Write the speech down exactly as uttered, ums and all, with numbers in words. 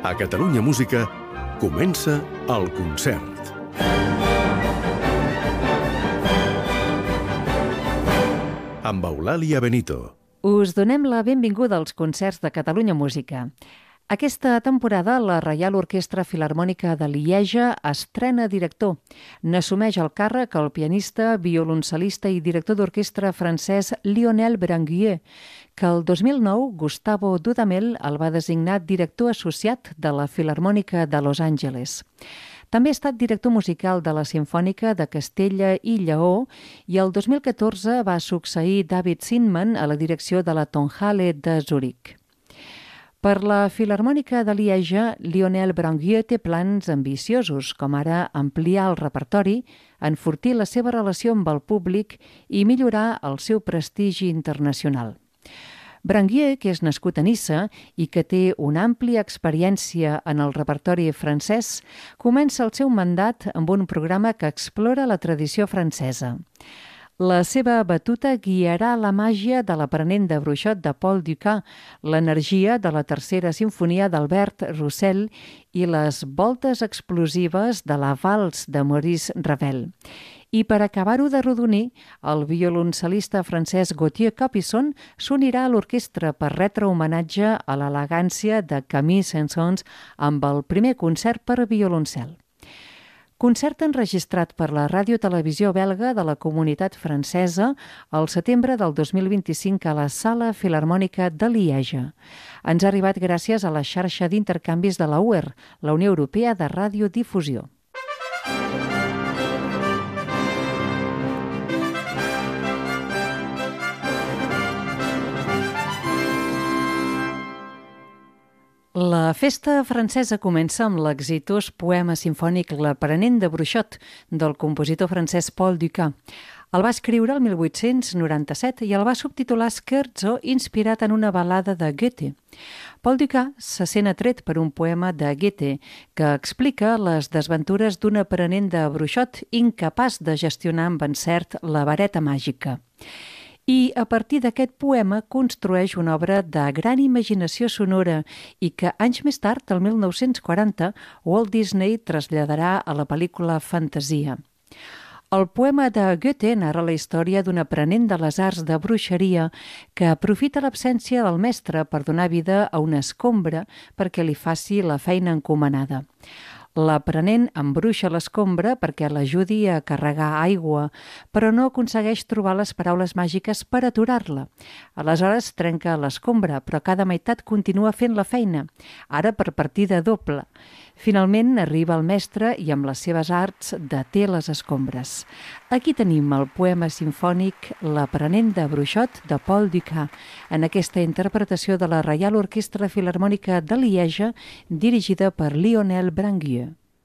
A Catalunya Música comença el concert. Amb Eulàlia Benito. Us donem la benvinguda als concerts de Catalunya Música. Aquesta temporada la Reial Orquestra Filharmònica de Lieja estrena director. N'assumeix el càrrec el pianista, violoncel·lista i director d'orquestra francès Lionel Branguier, que el dos mil nou Gustavo Dudamel el va designar director associat de la Filharmònica de Los Angeles. També ha estat director musical de la Simfònica de Castella i Lleó i el dos mil catorze va succeir David Zinman a la direcció de la Tonhalle de Zurich. Per la Filharmònica de Lieja, Lionel Branguier té plans ambiciosos, com ara ampliar el repertori, enfortir la seva relació amb el públic i millorar el seu prestigi internacional. Branguier, que és nascut a Niça i que té una àmplia experiència en el repertori francès, comença el seu mandat amb un programa que explora la tradició francesa. La seva batuta guiarà la màgia de l'aprenent de bruixot de Paul Dukas, l'energia de la tercera simfonia d'Albert Roussel i les voltes explosives de la vals de Maurice Ravel. I per acabar-ho de rodonir, el violoncel·lista francès Gauthier Capuçon s'unirà a l'orquestra per retre homenatge a l'elegància de Camille Saint-Saëns amb el primer concert per violoncel. Concert enregistrat per la ràdio-televisió belga de la Comunitat Francesa al setembre del dos mil vint-i-cinc a la Sala Filharmònica de Lieja. Ens ha arribat gràcies a la xarxa d'intercanvis de la U E R, la Unió Europea de Radiodifusió. La festa francesa comença amb l'exitós poema simfònic L'aprenent de bruixot, del compositor francès Paul Dukas. El va escriure el mil vuit-cents noranta-set i el va subtitular Scherzo, inspirat en una balada de Goethe. Paul Dukas se sent atret per un poema de Goethe que explica les desventures d'un aprenent de bruixot incapaç de gestionar amb encert la vareta màgica. I a partir d'aquest poema construeix una obra de gran imaginació sonora i que anys més tard, el mil nou-cents quaranta, Walt Disney traslladarà a la pel·lícula Fantasia. El poema de Goethe narra la història d'un aprenent de les arts de bruixeria que aprofita l'absència del mestre per donar vida a una escombra perquè li faci la feina encomanada. L'aprenent embruixa l'escombra perquè l'ajudi a carregar aigua, però no aconsegueix trobar les paraules màgiques per aturar-la. Aleshores trenca l'escombra, però cada meitat continua fent la feina, ara per partida doble. Finalment arriba el mestre i amb les seves arts deté les escombres. Aquí tenim el poema simfònic L'aprenent de bruixot de Paul Dukas, en aquesta interpretació de la Reial Orquestra Filharmònica de Lieja, dirigida per Lionel Branguier.